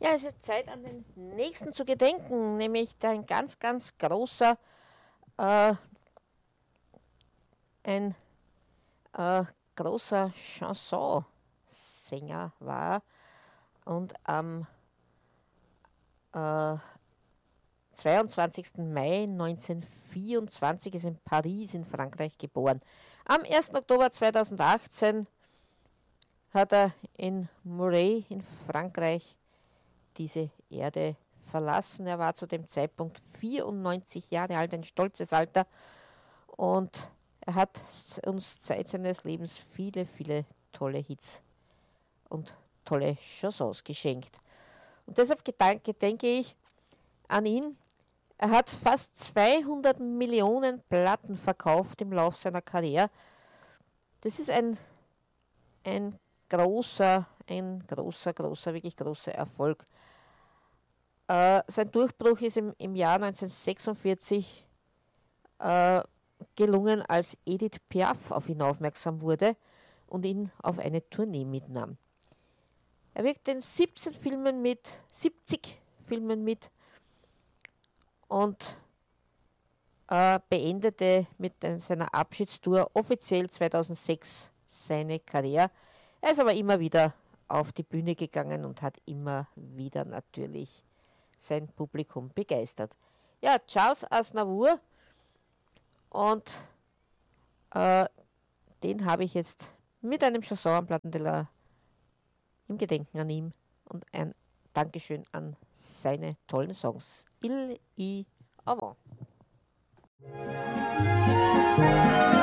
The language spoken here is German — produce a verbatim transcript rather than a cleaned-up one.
Ja, es ist Zeit, an den nächsten zu gedenken, nämlich der ein ganz, ganz großer, äh, ein äh, großer Chansonsänger war und am äh, zweiundzwanzigsten Mai neunzehnhundertvierundzwanzig ist in Paris in Frankreich geboren. Am ersten Oktober zweitausendachtzehn hat er in Moray in Frankreich diese Erde verlassen. Er war zu dem Zeitpunkt vierundneunzig Jahre alt, ein stolzes Alter, und er hat uns Zeit seines Lebens viele, viele tolle Hits und tolle Chansons geschenkt. Und deshalb gedenke ich an ihn. Er hat fast zweihundert Millionen Platten verkauft im Lauf seiner Karriere. Das ist ein, ein großer, ein großer, großer, wirklich großer Erfolg. Äh, sein Durchbruch ist im, im Jahr neunzehnhundertsechsundvierzig äh, gelungen, als Edith Piaf auf ihn aufmerksam wurde und ihn auf eine Tournee mitnahm. Er wirkte in siebzehn Filmen mit, siebzig Filmen mit und äh, beendete mit seiner Abschiedstour offiziell zweitausendsechs seine Karriere. Er ist aber immer wieder auf die Bühne gegangen und hat immer wieder natürlich sein Publikum begeistert. Ja, Charles Aznavour, und äh, den habe ich jetzt mit einem Chanson am Plattenteller im Gedenken an ihn und ein Dankeschön an seine tollen Songs. Il y avant.